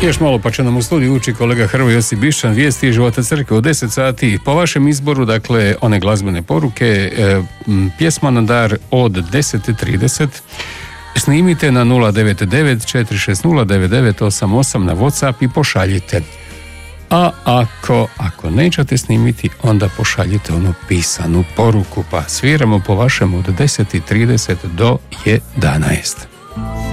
Još malo pa će nam u studiju ući kolega Hrvoje Josip Bišćan, vijesti i života crkve u 10 sati. Po vašem izboru, dakle, one glazbene poruke, pjesma na dar od 10:30. Snimite na 099 460 9988 na WhatsApp i pošaljite. A ako nećete snimiti, onda pošaljite onu pisanu poruku, pa sviramo po vašem od 10:30 do 11.